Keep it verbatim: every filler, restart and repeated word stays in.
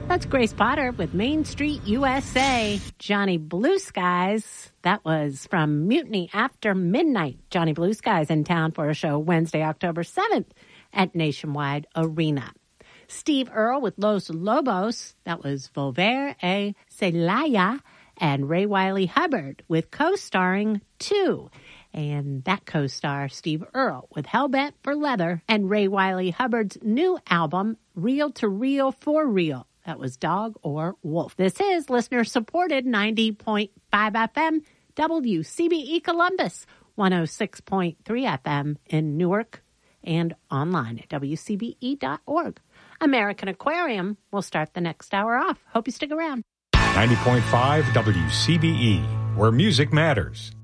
That's Grace Potter with Main Street U S A. Johnny Blue Skies. That was from Mutiny After Midnight. Johnny Blue Skies in town for a show Wednesday, October seventh at Nationwide Arena. Steve Earle with Los Lobos. That was Volver e Celaya. And Ray Wiley Hubbard with co-starring Two. And that co-star, Steve Earle, with Hellbent for Leather. And Ray Wiley Hubbard's new album, Real to Real for Real. That was Dog or Wolf. This is listener-supported ninety point five F M, W C B E Columbus, one oh six point three F M in Newark, and online at W C B E dot org. American Aquarium will start the next hour off. Hope you stick around. ninety point five W C B E, where music matters.